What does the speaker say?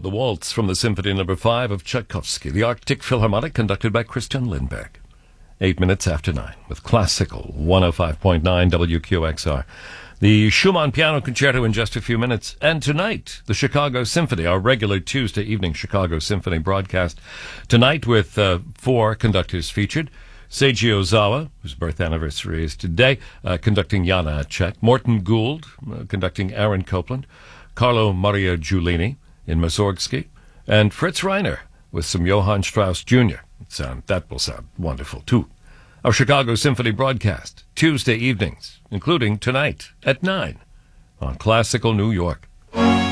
the waltz from the Symphony No. 5 of Tchaikovsky, the Arctic Philharmonic, conducted by Christian Lindberg. 8 minutes after 9, with classical 105.9 WQXR. The Schumann Piano Concerto in just a few minutes. And tonight, the Chicago Symphony, our regular Tuesday evening Chicago Symphony broadcast. Tonight with 4 conductors featured. Seiji Ozawa, whose birth anniversary is today, conducting Jana Acek. Morton Gould, conducting Aaron Copland. Carlo Maria Giulini in Mussorgsky. And Fritz Reiner with some Johann Strauss Jr. That will sound wonderful, too. Our Chicago Symphony broadcast, Tuesday evenings, including tonight at 9 on Classical New York.